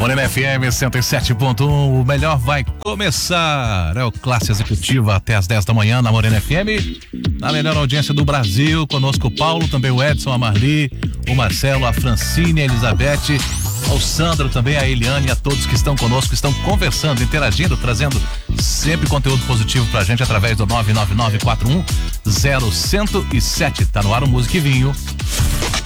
Morena FM 107.1, o melhor vai começar. É o Classe Executiva até as 10 da manhã na Morena FM. Na melhor audiência do Brasil, conosco o Paulo, também o Edson, a Marli, o Marcelo, a Francine, a Elizabeth, o Sandro, também a Eliane, a todos que estão conosco, estão conversando, interagindo, trazendo sempre conteúdo positivo pra gente através do 999410107. Tá no ar o Música e Vinho.